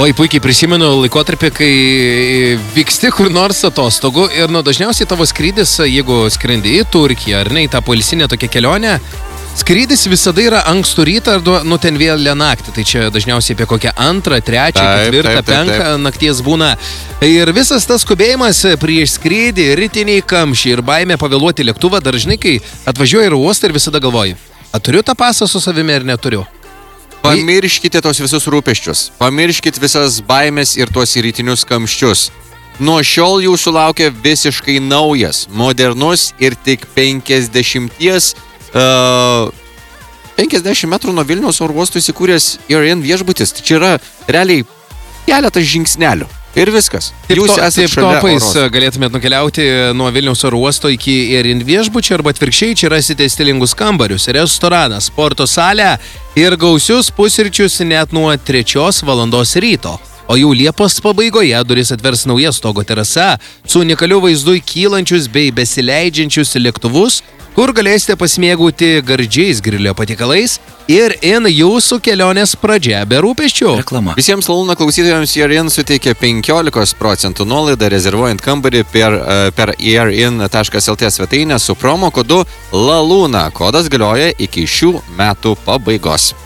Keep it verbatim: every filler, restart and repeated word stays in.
Oi, puikiai prisimenu laikotarpį, kai vyksti kur nors atostogų ir nu, dažniausiai tavo skrydis, jeigu skrendi į Turkiją ar ne, į tą poilsinę tokią kelionę, skrydis visada yra ankstų rytą ar nu ten vėlę naktį. Tai čia dažniausiai apie kokią antrą, trečią, taip, ketvirtą, taip, taip, penktą taip. nakties būna. Ir visas tas skubėjimas prieš skrydį, rytiniai kamščiai ir baimė pavėluoti lėktuvą dažnai, kai atvažiuoji į uostą ir visada galvoji, ar turiu tą pasą su savimi ar neturiu. Pamirškite tos visus rūpesčius, pamirškit visas baimės ir tuos rytinius kamščius. Nuo šiol jūsų laukia visiškai naujas, modernus ir tik penkiasdešimties, uh, penkiasdešimt metrų nuo Vilniaus oro uosto įsikūręs Air In viešbutis. Tai čia yra realiai keletas žingsnelių. Ir viskas. Taip, Jūs to, esate taip šalia topais oros. galėtumėt nukeliauti nuo Vilniaus oro uosto iki Air In viešbučio arba atvirkščiai čia rasite stilingus kambarius, restoraną, sporto salę ir gausius pusryčius net nuo trečios valandos ryto. O jau Liepos pabaigoje duris atvers nauja stogo terasa su unikaliu vaizdu į kylančius bei besileidžiančius lėktuvus, kur galėsite pasimėgauti gardžiais grilio patiekalais ir In jūsų kelionės pradžia be rūpesčių. Reklama. Visiems Lalūna klausytojams Air In suteikia penkiolika procentų nuolaidą rezervuojant kambarį per, per airin taškas lt svetainę su promo kodu Lalūna. Kodas galioja iki šių metų pabaigos.